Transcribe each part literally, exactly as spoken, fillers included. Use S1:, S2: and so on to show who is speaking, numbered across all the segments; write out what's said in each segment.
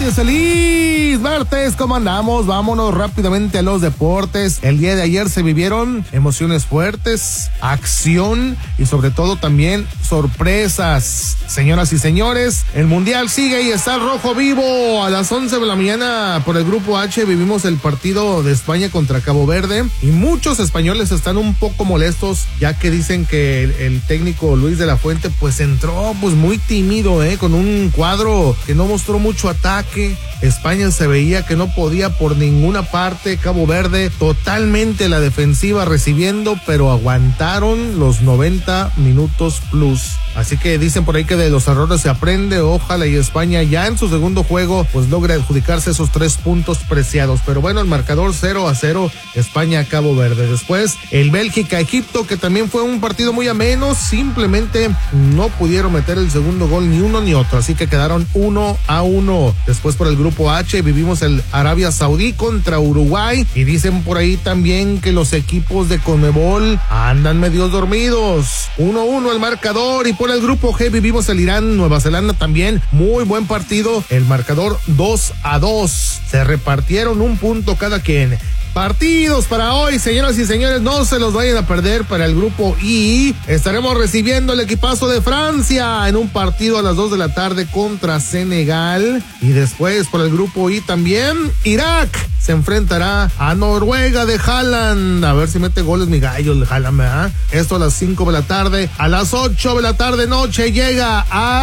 S1: noches, feliz martes, ¿cómo andamos? Vámonos rápidamente a los deportes. El día de ayer se vivieron emociones fuertes, acción y sobre todo también sorpresas. Señoras y señores, el Mundial sigue y está el rojo vivo. A las once de la mañana por el Grupo H vivimos el partido de España contra Cabo Verde y muchos españoles están un poco molestos ya que dicen que el, el técnico Luis de la Fuente pues entró pues muy tímido, eh, con un cuadro que no mostró mucho ataque. España se veía que no podía por ninguna parte. Cabo Verde totalmente la defensiva recibiendo, pero aguantaron los noventa minutos plus. Así que dicen por ahí que de los errores se aprende. Ojalá y España ya en su segundo juego pues logre adjudicarse esos tres puntos preciados. Pero bueno, el marcador cero a cero, España-Cabo Verde. Después el Bélgica-Egipto, que también fue un partido muy ameno. Simplemente no pudieron meter el segundo gol ni uno ni otro. Así que quedaron uno a uno. Después por el Grupo H vivimos el Arabia Saudí contra Uruguay. Y dicen por ahí también que los equipos de Conmebol andan medio dormidos. uno a uno el marcador. Y por el Grupo G vivimos el Irán, Nueva Zelanda también. Muy buen partido. El marcador dos a dos. Se repartieron un punto cada quien. Partidos para hoy, señoras y señores, no se los vayan a perder. Para el Grupo I estaremos recibiendo el equipazo de Francia en un partido a las dos de la tarde contra Senegal. Y después por el Grupo I también Irak se enfrentará a Noruega de Haaland. A ver si mete goles mi gallo de Haaland, ¿verdad? Esto a las cinco de la tarde. A las ocho de la tarde noche llega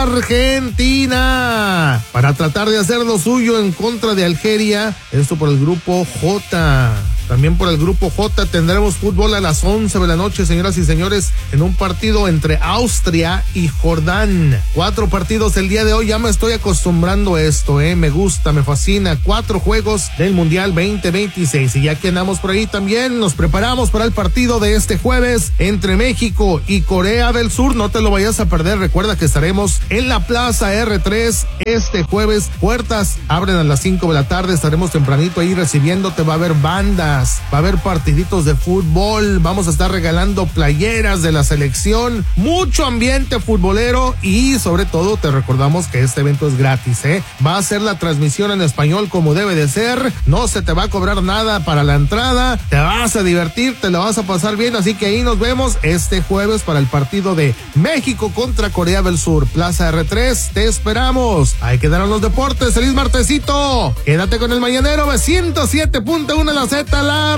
S1: Argentina para tratar de hacer lo suyo en contra de Algeria. Esto por el Grupo J. También por el Grupo J tendremos fútbol a las once de la noche, señoras y señores, en un partido entre Austria y Jordán. Cuatro partidos el día de hoy, ya me estoy acostumbrando a esto, eh, me gusta, me fascina. Cuatro juegos del Mundial veinte veintiséis. Y ya que andamos por ahí también, nos preparamos para el partido de este jueves entre México y Corea del Sur. No te lo vayas a perder, recuerda que estaremos en la Plaza erre tres este jueves. Puertas abren a las cinco de la tarde, estaremos tempranito ahí recibiéndote, va a haber banda, va a haber partiditos de fútbol, vamos a estar regalando playeras de la selección, mucho ambiente futbolero y sobre todo te recordamos que este evento es gratis, ¿eh? Va a ser la transmisión en español como debe de ser, no se te va a cobrar nada para la entrada, te vas a divertir, te la vas a pasar bien, así que ahí nos vemos este jueves para el partido de México contra Corea del Sur. Plaza erre tres, te esperamos. Ahí quedaron los deportes, feliz martesito, quédate con el Mañanero ciento siete punto uno la Z. La